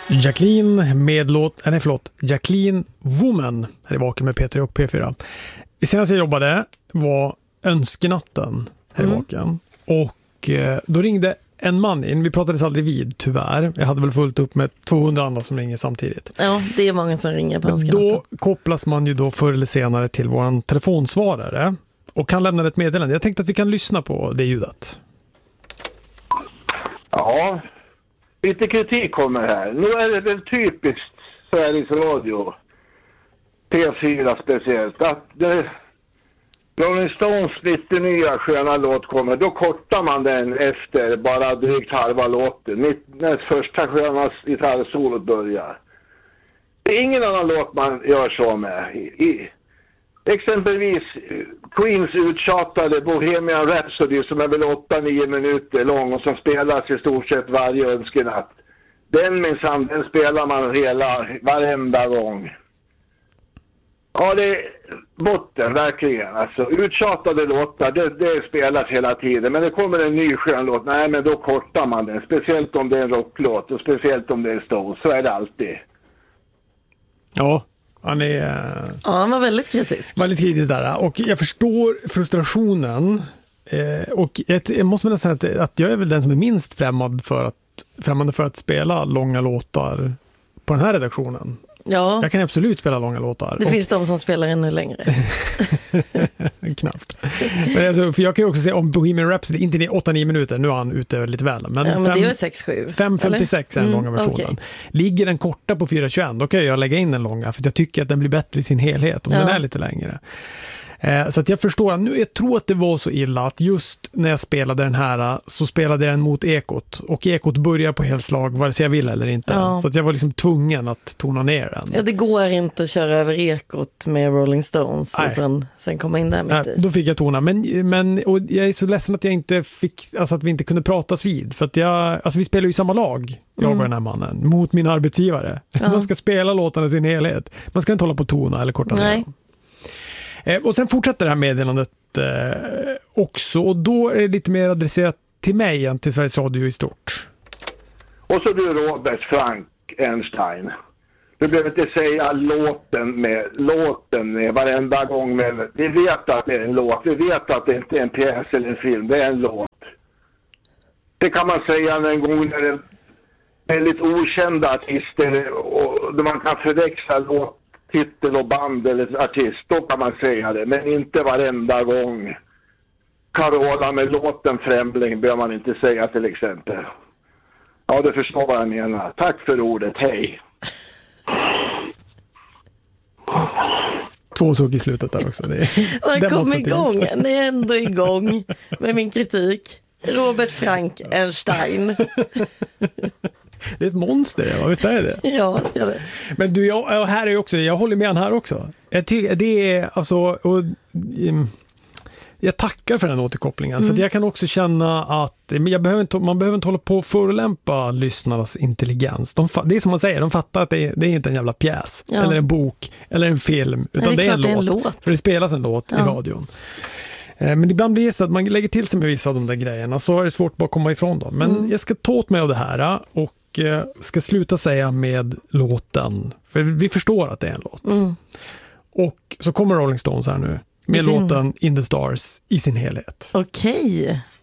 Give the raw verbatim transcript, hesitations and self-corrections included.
Jacqueline med låt, nej förlåt, Jacqueline Woman här i Vaken med P tre och P fyra. Senast jag jobbade var önskenatten här i Vaken. Och eh, då ringde en man in. Vi pratades aldrig vid, tyvärr. Jag hade väl fullt upp med tvåhundra andra som ringer samtidigt. Ja, det är många som ringer på önskenatten. Då kopplas man ju då förr eller senare till våran telefonsvarare. Och kan lämna ett meddelande. Jag tänkte att vi kan lyssna på det ljudet. Ja, lite kritik kommer här. Nu är det väl typiskt Sveriges Radio, P fyra speciellt, att det, Rolling Stones lite nya sköna låt kommer, då kortar man den efter bara drygt halva låten, när första sköna gitarrsolot börjar. Det är ingen annan låt man gör så med. I, i, exempelvis Queens uttjatade Bohemian Rhapsody som är väl åtta nio minuter lång och som spelas i stort sett varje önskenatt. Den minsann, den spelar man hela, varenda gång. Ja, det är botten, verkligen. Alltså, uttjatade låtar, det, det spelas hela tiden. Men det kommer en ny skön låt, nej men då kortar man den. Speciellt om det är en rocklåt och speciellt om det är Stones, så är det alltid. Ja, han är... Ja, han var väldigt kritisk. Väldigt kritisk där. Och jag förstår frustrationen. Eh, och jag, jag måste väl säga att, att jag är väl den som är minst främmande för att, främmande för att spela långa låtar på den här redaktionen. Ja. Jag kan absolut spela långa låtar. Det och... finns de som spelar ännu längre. Knappt. Men alltså, för jag kan ju också säga om Bohemian Rhapsody, inte det åtta nio minuter, nu är han ute lite väl. Men, ja, men fem, det är sex sju. fem femtiosex är den mm, långa versionen. Okay. Ligger den korta på fyra tjugoett, då kan jag lägga in den långa, för jag tycker att den blir bättre i sin helhet om ja. den är lite längre. Eh, så att jag förstår, nu jag tror att det var så illa att just när jag spelade den här så spelade jag den mot ekot, och ekot börjar på helslag vare sig jag vill eller inte. Ja. Så att jag var liksom tvungen att tona ner den. Ja, det går inte att köra över ekot med Rolling Stones och sen, sen komma in där mitt Nej, i. Då fick jag tona, men, men och jag är så ledsen att jag inte fick, alltså att vi inte kunde pratas vid, för att jag, alltså vi spelar ju i samma lag, jag mm. och den här mannen, mot min arbetsgivare. Ja. Man ska spela låtarna i sin helhet. Man ska inte hålla på tona eller korta ner. Och sen fortsätter det här meddelandet eh, också, och då är det lite mer adresserat till mig än till Sveriges Radio i stort. Och så du Robert Frank Einstein. Du behöver inte säga låten med låten med varenda gång. Med, vi vet att det är en låt. Vi vet att det inte är en pjäs eller en film. Det är en låt. Det kan man säga en gång när det är väldigt okända artister och då man kan förväxla låt, titel och band eller artist, då kan man säga det, men inte varenda gång. Carola med låten Främling behöver man inte säga till exempel. Ja, du förstår vad jag menar. Tack för ordet, hej. Två såg i slutet där också. Det är, man kom igång, det är ändå igång med min kritik. Robert Frank Einstein. Det är ett monster, ja, visst är det? Ja, det är det. Men du, jag, här är också, jag håller med han här också. Jag tycker, det är alltså, och, um, jag tackar för den återkopplingen. Mm. För att jag kan också känna att jag behöver inte, man behöver inte hålla på att förolämpa lyssnarnas intelligens. De, det är som man säger, de fattar att det är, det är inte en jävla pjäs, ja. eller en bok, eller en film, utan det är, det är, en, låt, det är en låt. För det spelas en låt ja. i radion. Men ibland blir det så att man lägger till sig med vissa av de där grejerna, så är det svårt bara att komma ifrån dem. Men mm. jag ska ta åt mig av det här och ska sluta säga med låten, för vi förstår att det är en låt. Mm. Och så kommer Rolling Stones här nu med sin... låten In the Stars i sin helhet. Okej.